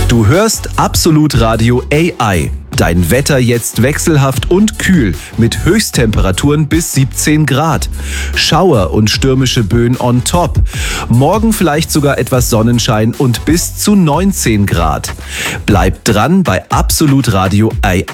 Du hörst Absolut Radio AI. Dein Wetter jetzt wechselhaft und kühl mit Höchsttemperaturen bis 17 Grad. Schauer und stürmische Böen on top. Morgen vielleicht sogar etwas Sonnenschein und bis zu 19 Grad. Bleib dran bei Absolut Radio AI.